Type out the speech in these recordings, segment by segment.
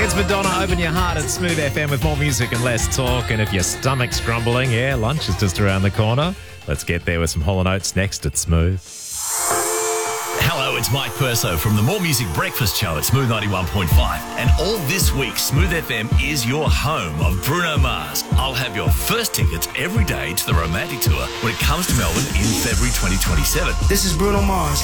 It's Madonna, Open Your Heart at Smooth FM with more music and less talk. And if your stomach's grumbling, lunch is just around the corner. Let's get there with some Hall & Oates next at Smooth. Hello, it's Mike Perso from the More Music Breakfast Show at Smooth 91.5. And all this week, Smooth FM is your home of Bruno Mars. I'll have your first tickets every day to the Romantic Tour when it comes to Melbourne in February 2027. This is Bruno Mars.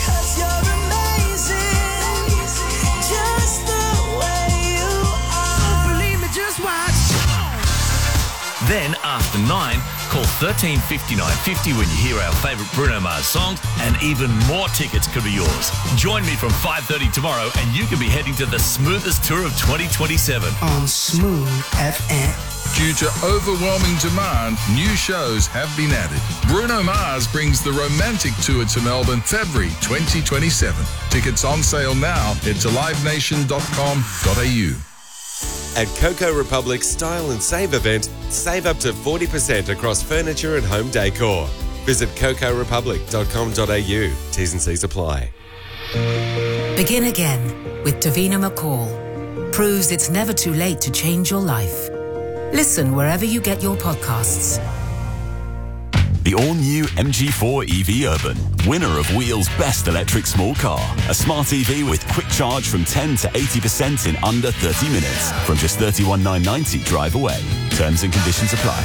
Then, after 9, call 135950 when you hear our favourite Bruno Mars songs, and even more tickets could be yours. Join me from 5:30 tomorrow and you could be heading to the smoothest tour of 2027. On Smooth FM. Due to overwhelming demand, new shows have been added. Bruno Mars brings the Romantic Tour to Melbourne, February 2027. Tickets on sale now. Head to liveNation.com.au. At Coco Republic's Style and Save event, save up to 40% across furniture and home decor. Visit cocorepublic.com.au. T's and C's apply. Begin again with Davina McCall. Proves it's never too late to change your life. Listen wherever you get your podcasts. The all-new MG4 EV Urban, winner of Wheel's best electric small car. A smart EV with quick charge from 10 to 80% in under 30 minutes. From just $31,990 drive away. Terms and conditions apply.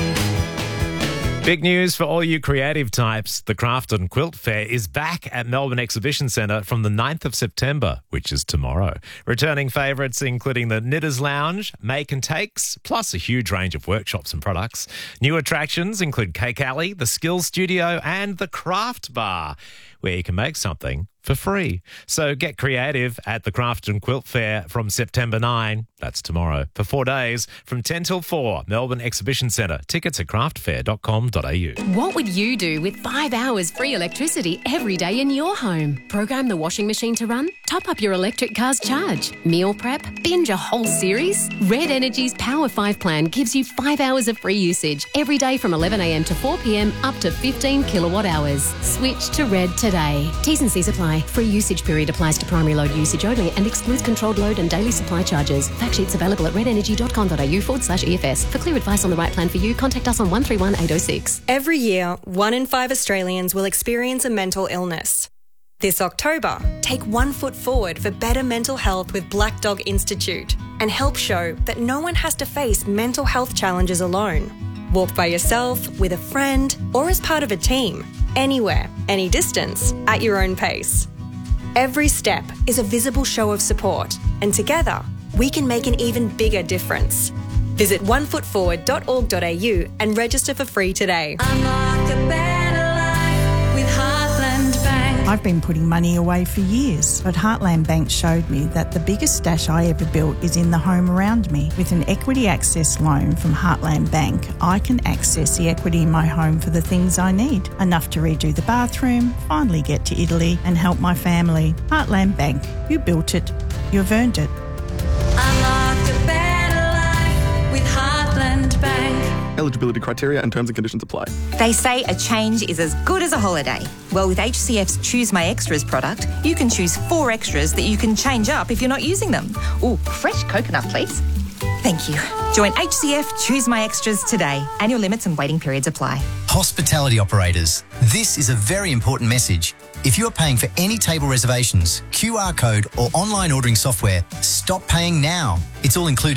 Big news for all you creative types. The Craft and Quilt Fair is back at Melbourne Exhibition Centre from the 9th of September, which is tomorrow. Returning favourites including the Knitters Lounge, Make and Takes, plus a huge range of workshops and products. New attractions include Cake Alley, the Skills Studio and the Craft Bar, where you can make something for free. So get creative at the Craft and Quilt Fair from September 9. That's tomorrow. For 4 days, from 10 till 4, Melbourne Exhibition Centre. Tickets at craftfair.com.au. What would you do with 5 hours free electricity every day in your home? Program the washing machine to run? Top up your electric car's charge? Meal prep? Binge a whole series? Red Energy's Power 5 plan gives you 5 hours of free usage every day from 11 a.m. to 4 p.m. up to 15 kilowatt hours. Switch to Red today. T's and C's apply. Free usage period applies to primary load usage only and excludes controlled load and daily supply charges. Fact sheets available at redenergy.com.au/EFS. For clear advice on the right plan for you, contact us on 131 806. Every year, 1 in 5 Australians will experience a mental illness. This October, take 1 foot forward for better mental health with Black Dog Institute and help show that no one has to face mental health challenges alone. Walk by yourself, with a friend, or as part of a team. Anywhere, any distance, at your own pace. Every step is a visible show of support, and together, we can make an even bigger difference. Visit onefootforward.org.au and register for free today. Unlock a better life with Heartland Bank. I've been putting money away for years, but Heartland Bank showed me that the biggest stash I ever built is in the home around me. With an equity access loan from Heartland Bank, I can access the equity in my home for the things I need. Enough to redo the bathroom, finally get to Italy and help my family. Heartland Bank, you built it, you've earned it. Unlock a better life with Heartland Bank. Eligibility criteria and terms and conditions apply. They say a change is as good as a holiday. Well, with HCF's Choose My Extras product, you can choose 4 extras that you can change up if you're not using them. Ooh, fresh coconut, please. Thank you. Join HCF Choose My Extras today. Annual limits and waiting periods apply. Hospitality operators, this is a very important message. If you are paying for any table reservations, QR code or online ordering software, stop paying now. It's all included